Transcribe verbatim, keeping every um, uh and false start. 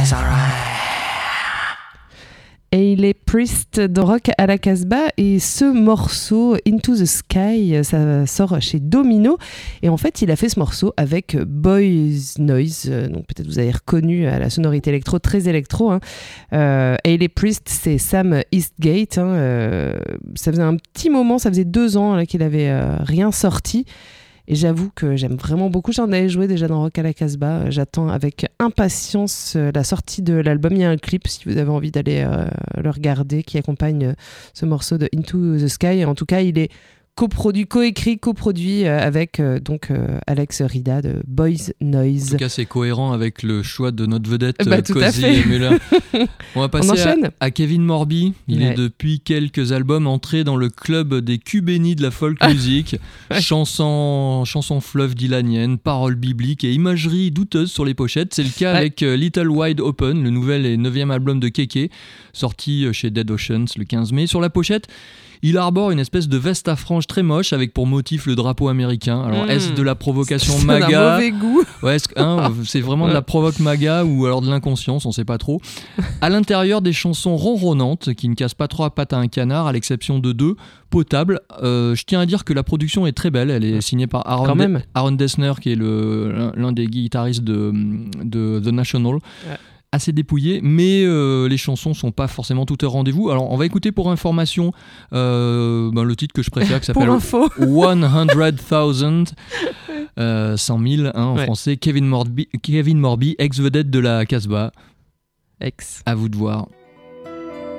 That's alright. Hayley Priest dans Rock à la Casbah, et ce morceau Into the Sky, ça sort chez Domino, et en fait il a fait ce morceau avec Boys Noise, donc peut-être vous avez reconnu à la sonorité électro, très électro, hein. euh, Hayley Priest, c'est Sam Eastgate, hein. euh, ça faisait un petit moment, ça faisait deux ans là, qu'il avait euh, rien sorti. Et j'avoue que j'aime vraiment beaucoup. J'en avais joué déjà dans Rock à la Casbah. J'attends avec impatience la sortie de l'album. Il y a un clip, si vous avez envie d'aller euh, le regarder, qui accompagne ce morceau de Into the Sky. En tout cas, il est coproduit, coécrit, coproduit euh, avec euh, donc euh, Alex Rida de Boys Noise. En tout cas, c'est cohérent avec le choix de notre vedette bah, euh, Cozy Muller. On va passer On à, à Kevin Morby. Il ouais. est depuis quelques albums entré dans le club des culs bénis de la folk music. ouais. Chansons, chansons fleuve dylaniennes, paroles bibliques et imagerie douteuse sur les pochettes. C'est le cas ouais. avec euh, Little Wide Open, le nouvel et neuvième album de Kéké, sorti chez Dead Oceans le quinze mai. Sur la pochette, il arbore une espèce de veste à franges très moche avec pour motif le drapeau américain. Alors, mmh. est-ce de la provocation c'est MAGA ? C'est un mauvais goût. Ouais, hein, c'est vraiment de la provoque MAGA ou alors de l'inconscience, on sait pas trop. À l'intérieur, des chansons ronronnantes qui ne cassent pas trop à pattes à un canard, à l'exception de deux, potables. Euh, je tiens à dire que la production est très belle. Elle est signée par Aaron, De- Aaron Dessner, qui est le, l'un des guitaristes de, de The National. Ouais. Assez dépouillé, mais euh, les chansons sont pas forcément toutes au rendez-vous. Alors on va écouter pour information euh, ben, le titre que je préfère, qui s'appelle one hundred thousand, euh, cent mille hein, en ouais. français. Kevin Morby, Kevin Morby, ex-vedette de la Casbah. Ex. À vous de voir.